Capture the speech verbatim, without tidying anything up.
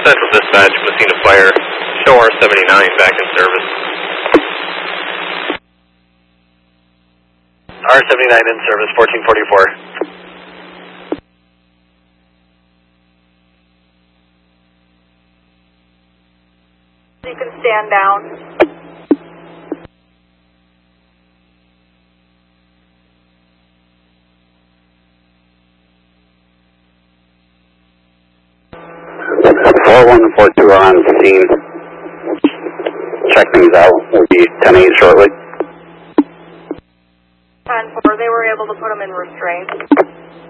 Central Dispatch, Messina Fire, show R seventy-nine back in service. R seventy-nine in service, fourteen forty-four. You can stand down. four one four two are on scene. Check things out. We'll be ten eight shortly. ten four, they were able to put them in restraint.